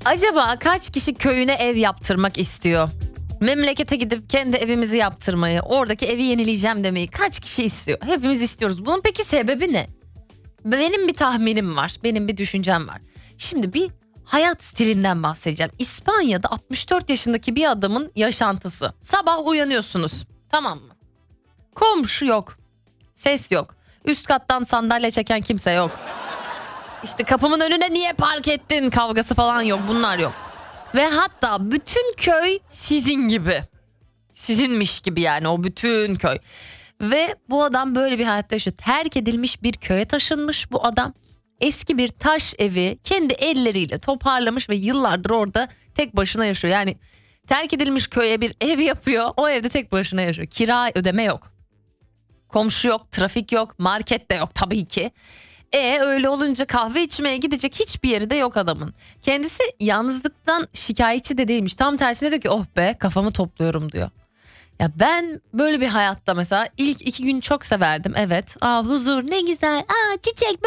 Acaba kaç kişi köyüne ev yaptırmak istiyor? Memlekete gidip kendi evimizi yaptırmayı, oradaki evi yenileyeceğim demeyi kaç kişi istiyor? Hepimiz istiyoruz. Bunun peki sebebi ne? Benim bir tahminim var, benim bir düşüncem var. Şimdi bir hayat stilinden bahsedeceğim. İspanya'da 64 yaşındaki bir adamın yaşantısı. Sabah uyanıyorsunuz, tamam mı? Komşu yok, ses yok. Üst kattan sandalye çeken kimse yok. İşte kapımın önüne niye park ettin kavgası falan yok, bunlar yok. Ve hatta bütün köy sizin gibi. Sizinmiş gibi yani, o bütün köy. Ve bu adam böyle bir hayatta yaşıyor. Terk edilmiş bir köye taşınmış bu adam. Eski bir taş evi kendi elleriyle toparlamış ve yıllardır orada tek başına yaşıyor. Yani terk edilmiş köye bir ev yapıyor. O evde tek başına yaşıyor. Kira ödeme yok. Komşu yok, trafik yok, market de yok tabii ki. Öyle olunca kahve içmeye gidecek hiçbir yeri de yok adamın. Kendisi yalnızlıktan şikayetçi de değilmiş. Tam tersine diyor ki oh be kafamı topluyorum diyor. Ya ben böyle bir hayatta mesela ilk 2 gün çok severdim, evet. Huzur ne güzel, çiçek